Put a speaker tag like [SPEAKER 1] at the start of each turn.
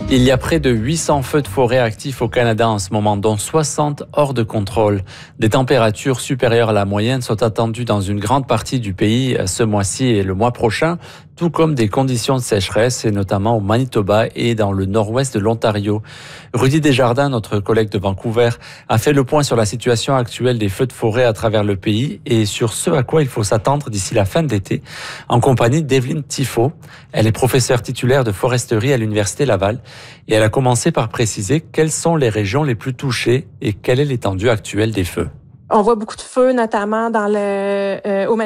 [SPEAKER 1] Il y a près de 800 feux de forêt actifs au Canada en ce moment, dont 60 hors de contrôle. Des températures supérieures à la moyenne sont attendues dans une grande partie du pays ce mois-ci et le mois prochain, tout comme des conditions de sécheresse, et notamment au Manitoba et dans le nord-ouest de l'Ontario. Rudy Desjardins, notre collègue de Vancouver, a fait le point sur la situation actuelle des feux de forêt à travers le pays et sur ce à quoi il faut s'attendre d'ici la fin de l'été, en compagnie d'Evelyne Tifo. Elle est professeure titulaire de foresterie à l'Université Laval et elle a commencé par préciser quelles sont les régions les plus touchées et quelle est l'étendue actuelle des feux.
[SPEAKER 2] On voit beaucoup de feux, notamment au